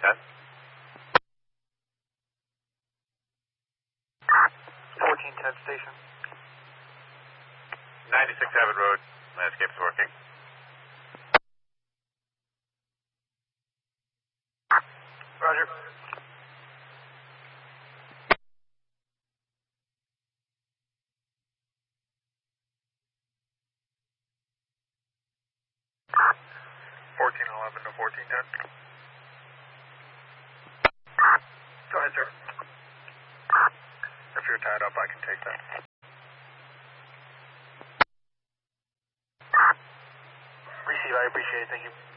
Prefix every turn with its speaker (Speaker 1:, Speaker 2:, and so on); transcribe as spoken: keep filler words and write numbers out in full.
Speaker 1: ten.
Speaker 2: fourteen ten station.
Speaker 1: ninety-six Abbott Road. Landscape's working.
Speaker 2: Roger. fourteen eleven to fourteen ten. Go ahead, sir. If you're tied up, I can take that. Receive, I appreciate it. Thank you.